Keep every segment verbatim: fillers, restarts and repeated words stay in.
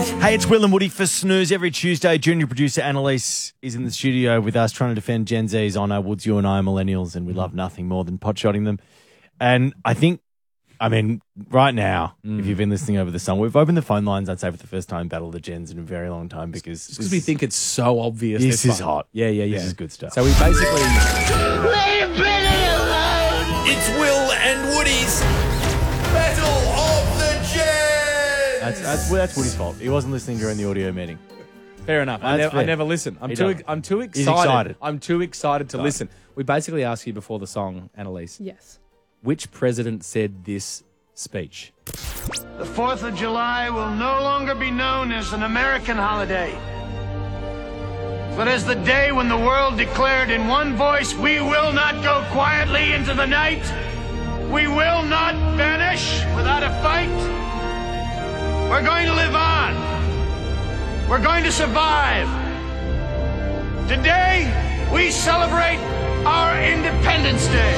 Hey, it's Will and Woody for Snooze. Every Tuesday, junior producer Annalise is in the studio with us trying to defend Gen Z's honour. Woods, you and I are millennials and we love nothing more than potshotting them. And I think, I mean, right now, mm. if you've been listening over the summer, we've opened the phone lines, I'd say, for the first time, Battle of the Gens in a very long time because... Because we think it's so obvious. This is fun. hot. Yeah, yeah, yeah. This is good stuff. So we basically... Leave Billy alone! It's Will and Woody's Battle of the Gens! That's, that's, that's Woody's fault. He wasn't listening during the audio meeting. Fair enough. I, nev- I never listen. I'm He too. don't. I'm too excited. He's excited. I'm too excited to Excited. listen. We basically asked you before the song, Annalise. Yes. Which president said this speech? The fourth of July will no longer be known as an American holiday, but as the day when the world declared in one voice, we will not go quietly into the night. We will not vanish without a fight. We're going to live on. We're going to survive. Today, we celebrate our Independence Day.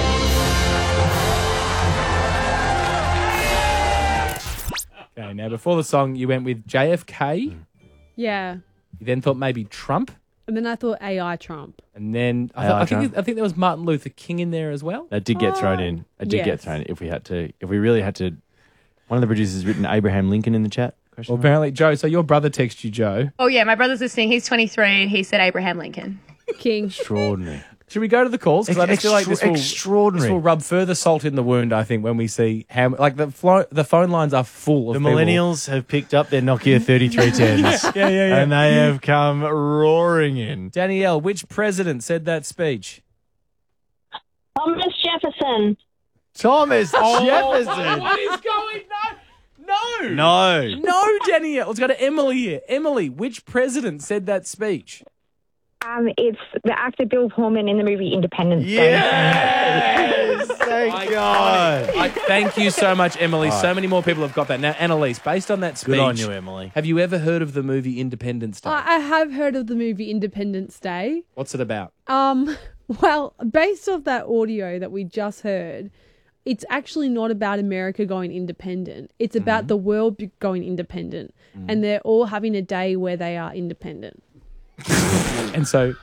Okay, now before the song, you went with J F K. Yeah. You then thought maybe Trump. And then I thought A I Trump. And then I, A I thought, I think Trump. I think there was Martin Luther King in there as well. That did get thrown in. It did yes. get thrown in. If we had to, if we really had to, one of the producers has written Abraham Lincoln in the chat. Question Well, mark? apparently, Joe, so your brother texted you, Joe. Oh, yeah, my brother's listening. He's twenty-three and he said Abraham Lincoln. King. Extraordinary. Should we go to the calls? Because I just feel like this will, Extraordinary. this will rub further salt in the wound, I think, when we see how... Like, the flo- the phone lines are full of The people. millennials have picked up their Nokia thirty-three tens. Yeah, yeah, yeah. And they have come roaring in. Danielle, which president said that speech? Thomas Jefferson. Thomas Jefferson. What is going on? No. No. No, Danielle. Let's go to Emily here. Emily, which president said that speech? Um, it's the actor Bill Pullman in the movie Independence Day. Yes. Thank God. I, thank you so much, Emily. All right. So many more people have got that. Now, Annalise, based on that speech... Good on you, Emily. Have you ever heard of the movie Independence Day? I I have heard of the movie Independence Day. What's it about? Um, well, based off that audio that we just heard, it's actually not about America going independent. It's about Mm-hmm. the world be- going independent. Mm. And they're all having a day where they are independent. And so...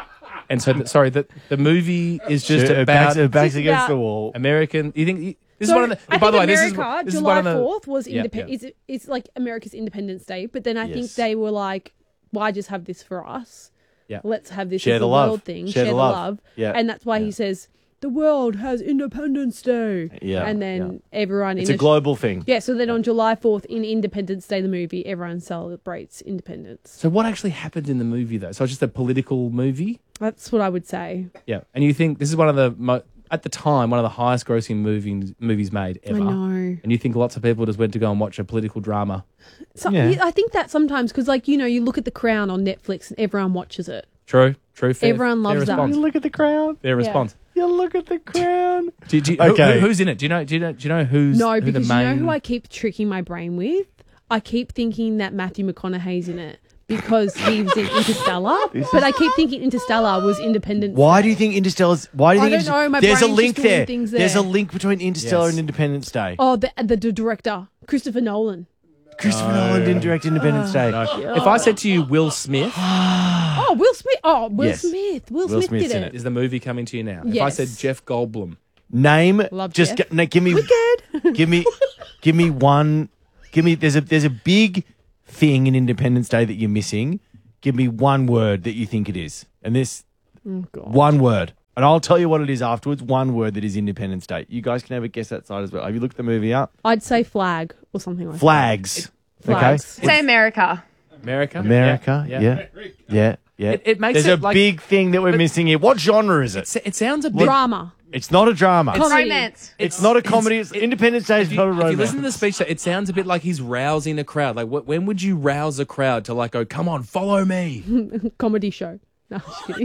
And so, th- sorry, the, the movie is just Her about backs, her backs It's against about- the wall. American... You think... This So is one of the... I by think the way, this is, America, this is July one of the... fourth was Yeah, independent. yeah. It's, it's like America's Independence Day, but then I think Yes. they were like, why just have this for us? Yeah. Let's have this Share as the a love. world thing. Share Share, the the love. love. Yeah. And that's why Yeah. he says, the world has Independence Day. Yeah. And then everyone... It's in a global thing. Yeah, so then on July fourth in Independence Day, the movie, everyone celebrates independence. So what actually happened in the movie, though? So it's just a political movie? That's what I would say. Yeah. And you think this is one of the... Mo- at the time, one of the highest grossing movies movies made ever. I know. And you think lots of people just went to go and watch a political drama. So, Yeah. I think that sometimes, because like, you know, you look at The Crown on Netflix and everyone watches it. True, true. Fair, Everyone loves fair that. response. You look at the crown. Fair response. You look at the crown. Do, do, who- Okay. who- who's in it? Do you know? Do you know? Do you know who's No, who the because main? you know who I keep tricking my brain with? I keep thinking that Matthew McConaughey's in it because he was in Interstellar. But I keep thinking Interstellar was Independence Why Day. do you think Interstellar's... Why do you I think... don't know, my There's a brain's link just doing there. things There's a there. link between Interstellar Yes. and Independence Day. Oh, the, the, the director, Christopher Nolan. Christopher Nolan didn't direct Independence Day. If I said to you, Will Smith, Oh, Will Smith. Oh, Will Yes. Smith. Will, Will Smith Smith's did in it. is the movie coming to you now? If I Yes. said Jeff Goldblum, Name... Love just Jeff. g- no, give me... Wicked. give me... Give me one... Give me... There's a There's a big thing in Independence Day that you're missing. Give me one word that you think it is. And this... Oh, God. One word. And I'll tell you what it is afterwards. One word that is Independence Day. You guys can have a guess that side as well. Have you looked the movie up? I'd say flag or something like Flags. Flags. Okay? Say America. America, America. Yeah. Yeah. Yeah. yeah. It- it makes There's it a like- big thing that we're missing here. What genre is it? It, it sounds a that. bit. Drama. It's not a drama. It's Comedy. romance. It's not a comedy. It's, Independence Day is If you, not a if you romance. listen to the speech, it sounds a bit like he's rousing a crowd. Like, wh- when would you rouse a crowd to like go, "Come on, follow me"? Comedy show. No, just kidding.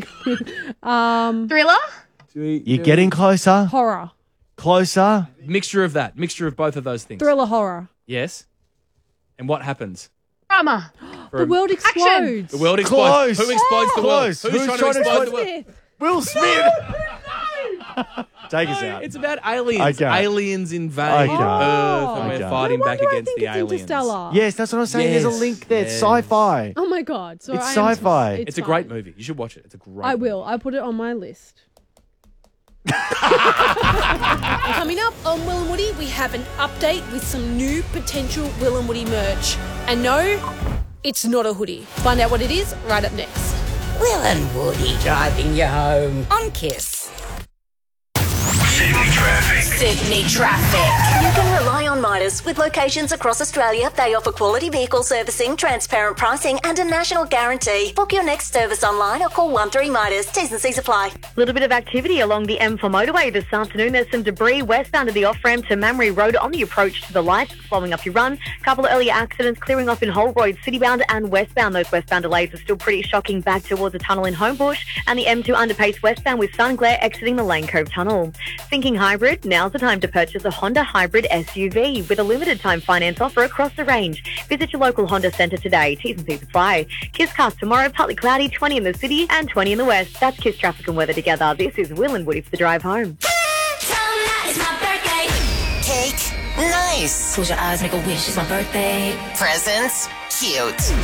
um, Thriller? You're getting closer. horror. Closer. Mixture of that, mixture of both of those things. Thriller horror. Yes. And what happens? Drama. For The a- world explodes. The world explodes. Close. Who explodes the world? Close. Who's, Who's trying, trying to to explode explode- the world? Smith. Will Smith. Take us out. It's about aliens. Okay. Aliens invade Okay. Earth, and Okay. we're fighting No back wonder I against think the it's aliens. Interstellar. Yes, that's what I'm saying. There's a Yes, link there. It's yes. sci-fi. Oh my god. So It's I am- sci-fi. It's a fine. great movie. You should watch it. It's a great. I will. movie. I put it on my list. Coming up on Will and Woody, we have an update with some new potential Will and Woody merch. And no, it's not a hoodie. Find out what it is right up next. Will and Woody driving you home on Kiss. Sydney traffic. Sydney traffic. You can rely on Midas. With locations across Australia, they offer quality vehicle servicing, transparent pricing and a national guarantee. Book your next service online or call one three Midas. T's and C's apply. Little bit of activity along the M four motorway this afternoon. There's some debris westbound of the off-ramp to Mamre Road on the approach to the lights, slowing up your run. Couple of earlier accidents clearing off in Holroyd, citybound and westbound. Those westbound delays are still pretty shocking back towards a tunnel in Homebush and the M two underpace westbound with sun glare exiting the Lane Cove tunnel. Thinking hybrid? Now's the time to purchase a Honda Hybrid S U V with a limited time finance offer across the range. Visit your local Honda centre today. T's and C's apply. Kiss cast tomorrow, partly cloudy, twenty in the city and twenty in the west. That's Kiss traffic and weather together. This is Will and Woody for the drive home. It's my birthday. Cake. Nice. Close your eyes, make a wish. It's my birthday. Presents. Cute.